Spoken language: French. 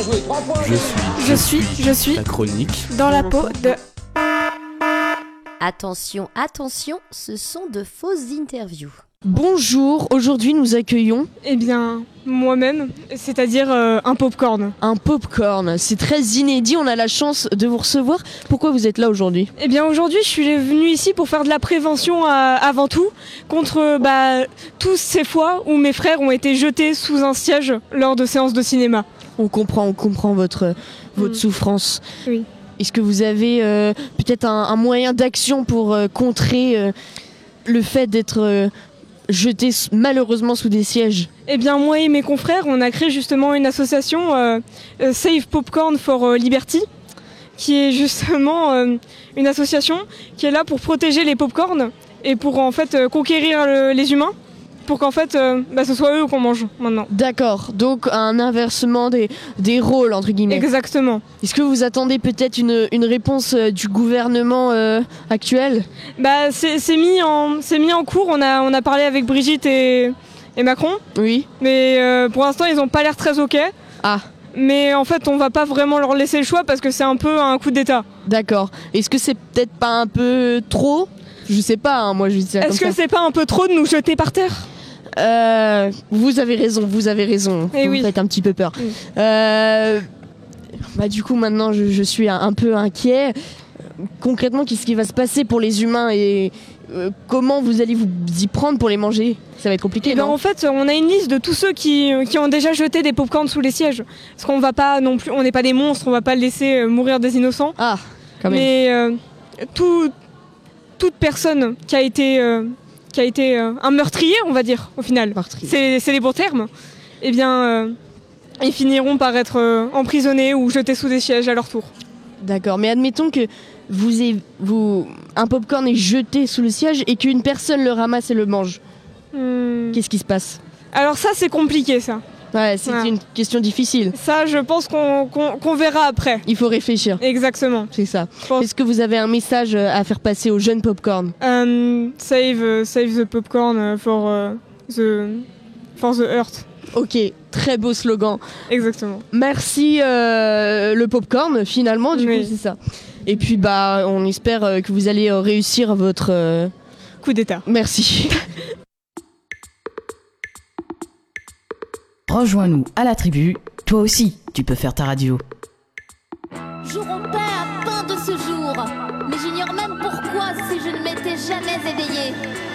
joué 3 points. Je suis la chronique dans la peau de... Attention, attention, ce sont de fausses interviews. Bonjour, aujourd'hui nous accueillons Eh bien, moi-même, c'est-à-dire un popcorn. un popcorn. C'est très inédit, on a la chance de vous recevoir. Pourquoi vous êtes là aujourd'hui ? Eh bien, aujourd'hui, je suis venue ici pour faire de la prévention avant tout contre tous ces fois où mes frères ont été jetés sous un siège lors de séances de cinéma. On comprend votre souffrance. Oui. Est-ce que vous avez peut-être un moyen d'action pour contrer le fait d'être jeté malheureusement sous des sièges ? Eh bien, moi et mes confrères, on a créé justement une association Save Popcorn for Liberty, qui est justement une association qui est là pour protéger les popcorns et pour en fait conquérir les humains, pour qu'en fait ce soit eux qu'on mange maintenant. D'accord, donc un inversement des rôles entre guillemets. Exactement. Est-ce que vous attendez peut-être une réponse du gouvernement actuel ? C'est mis en cours, on a parlé avec Brigitte et Macron, Oui. mais pour l'instant ils n'ont pas l'air très ok. Ah, Mais en fait on va pas vraiment leur laisser le choix parce que c'est un peu un coup d'état. d'accord. Est-ce que c'est peut-être pas un peu trop ? Je sais pas, hein, moi je dis ça comme Est-ce que ça. c'est pas un peu trop de nous jeter par terre ? Vous avez raison. Eh Vous oui. me faites un petit peu peur. Oui. Du coup, maintenant, je suis un peu inquiet. Concrètement, qu'est-ce qui va se passer pour les humains et comment vous allez vous y prendre pour les manger ? Ça va être compliqué, Eh ben, non ? en fait, on a une liste de tous ceux qui ont déjà jeté des popcorns sous les sièges. Parce qu'on va pas non plus, on n'est pas des monstres, on va pas laisser mourir des innocents. Ah, quand même. Mais toute personne qui a été un meurtrier, on va dire, au final, Meurtrier. c'est les bons termes, eh bien, ils finiront par être emprisonnés ou jetés sous des sièges à leur tour. D'accord, mais admettons que un popcorn est jeté sous le siège et qu'une personne le ramasse et le mange. Qu'est-ce qui se passe ? Alors ça, c'est compliqué, ça. Ouais, c'est Voilà. une question difficile. Ça, je pense qu'on verra après. Il faut réfléchir. Exactement. C'est ça. Je pense- Est-ce que vous avez un message à faire passer aux jeunes popcorn ? Save the popcorn for the earth. Ok, très beau slogan. Exactement. Merci le popcorn finalement, du Oui. coup c'est ça. Et puis on espère que vous allez réussir votre... Coup d'état. Merci. Rejoins-nous à la tribu, toi aussi tu peux faire ta radio. Joueront pain à pain de ce jour, mais j'ignore même pourquoi si je ne m'étais jamais éveillée.